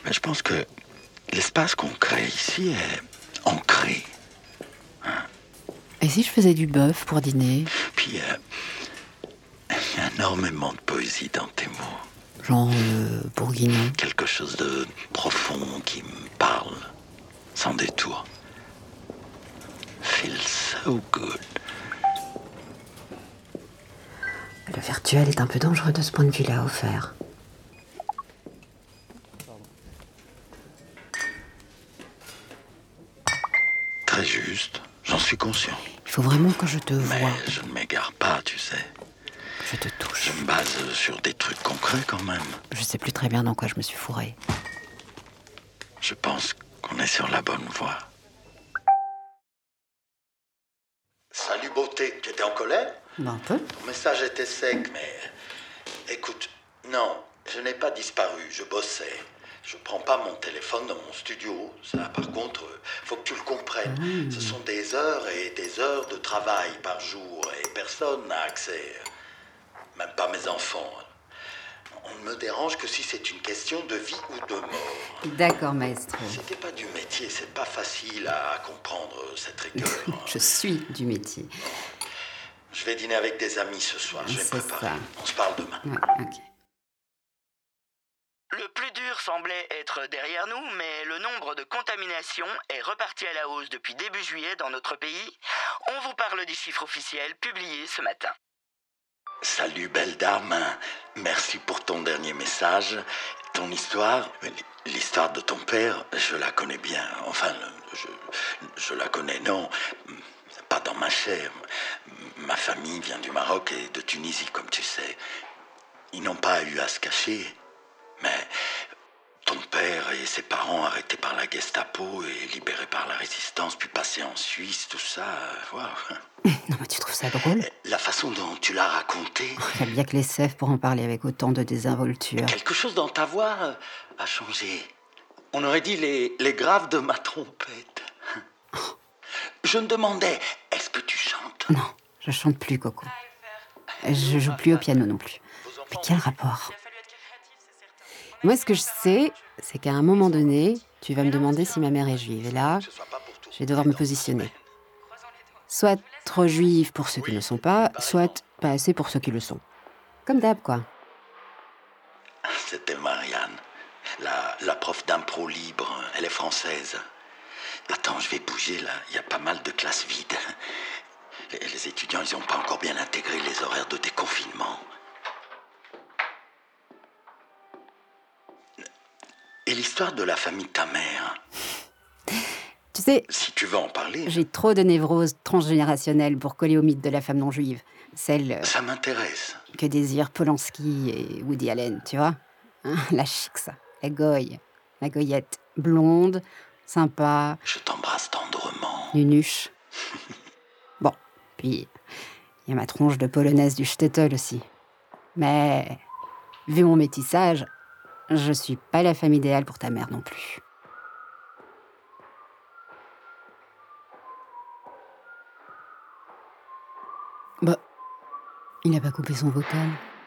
Mais je pense que l'espace qu'on crée ici est ancré. Et si je faisais du bœuf pour dîner? Puis, il y a énormément de poésie dans tes mots. Genre le bourguignon. Quelque chose de profond qui me parle, sans détour. Feels so good. Le virtuel est un peu dangereux de ce point de vue-là, offert. Très juste, j'en suis conscient. Il faut vraiment que je te Mais voie, je ne m'égare pas, tu sais. que je te touche. Je me base sur des trucs concrets quand même. Je sais plus très bien dans quoi je me suis fourrée. Je pense qu'on est sur la bonne voie. Salut beauté, tu étais en colère? Un peu. Ton message était sec, mais... Écoute, non, je n'ai pas disparu, je bossais. Je prends pas mon téléphone dans mon studio. Ça, par contre, faut que tu le comprennes. Ce sont des heures et des heures de travail par jour et personne n'a accès. Même pas mes enfants. On ne me dérange que si c'est une question de vie ou de mort. D'accord, maestro. Si t'es pas du métier, c'est pas facile à comprendre cette rigueur. Je suis du métier. Je vais dîner avec des amis ce soir, je vais me C'est préparer. ça. On se parle demain. Ouais, ok. Le plus dur semblait être derrière nous, mais le nombre de contaminations est reparti à la hausse depuis début juillet dans notre pays. On vous parle des chiffres officiels publiés ce matin. Salut belle dame, merci pour ton dernier message. Ton histoire, l'histoire de ton père, je la connais bien. Enfin, je la connais, non, pas dans ma chair. Ma famille vient du Maroc et de Tunisie, comme tu sais. Ils n'ont pas eu à se cacher. Mais ton père et ses parents arrêtés par la Gestapo et libérés par la résistance, puis passés en Suisse, tout ça, waouh. Non, mais tu trouves ça drôle? La façon dont tu l'as raconté, Il y a bien que les sèves pour en parler avec autant de désinvolture. quelque chose dans ta voix a changé. On aurait dit les graves de ma trompette. Je me demandais, est-ce que tu chantes? Non, je chante plus, Coco. Je joue plus au piano non plus. Mais quel rapport? Moi, ce que je sais, c'est qu'à un moment donné, tu vas me demander si ma mère est juive. Et là, je vais devoir me positionner. Soit trop juive pour ceux qui ne le sont pas, soit pas assez pour ceux qui le sont. Comme d'hab, quoi. C'était Marianne, la prof d'impro libre, elle est française. Attends, je vais bouger là, il y a pas mal de classes vides. Les étudiants, ils n'ont pas encore bien intégré les horaires de déconfinement. Et l'histoire de la famille de ta mère, Tu sais, si tu veux en parler, j'ai trop de névrose transgénérationnelle pour coller au mythe de la femme non juive. Celle ça m'intéresse. que désirent Polanski et Woody Allen, tu vois, hein, la chic, ça. La goye. La goyette. Blonde, sympa, Je t'embrasse tendrement. nunuche. Bon, puis il y a ma tronche de polonaise du shtetl aussi. Mais, vu mon métissage, je suis pas la femme idéale pour ta mère non plus. Bah, il a pas coupé son vocal.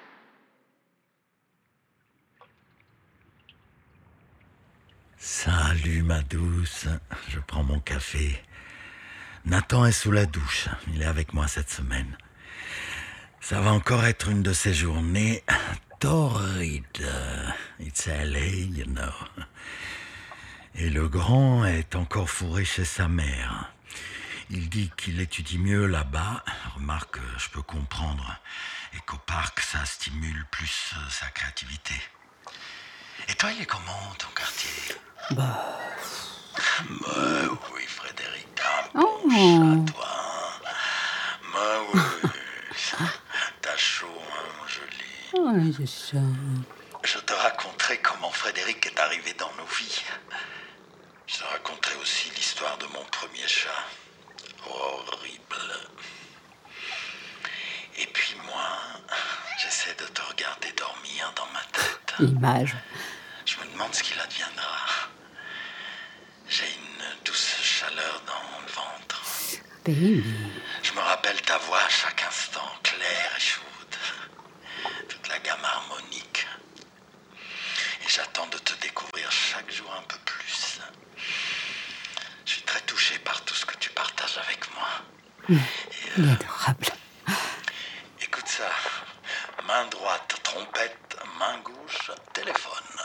Salut ma douce, je prends mon café. Nathan est sous la douche, il est avec moi cette semaine. Ça va encore être une de ces journées torrides. It's LA, you know. Et le grand est encore fourré chez sa mère. Il dit qu'il étudie mieux là-bas. Remarque, je peux comprendre. Et qu'au parc, ça stimule plus sa créativité. Et toi, il est comment, ton quartier? Bah oui, Frédéric, t'as un bon chat, toi. Bah oui, t'as chaud, hein, mon joli. Ouais, c'est ça. Je te raconterai comment Frédéric est arrivé dans nos vies. Je te raconterai aussi l'histoire de mon premier chat. Horrible. Et puis moi, j'essaie de te regarder dormir dans ma tête. L'image. Je me demande ce qu'il adviendra. J'ai une douce chaleur dans le ventre. Baby. Je me rappelle ta voix à chaque instant, claire et chaude. Toute la gamme harmonique. Et j'attends de te découvrir chaque chaque jour un peu plus. Je suis très touché par tout ce que tu partages avec moi. Il est adorable. Écoute ça. Main droite, trompette, main gauche, téléphone.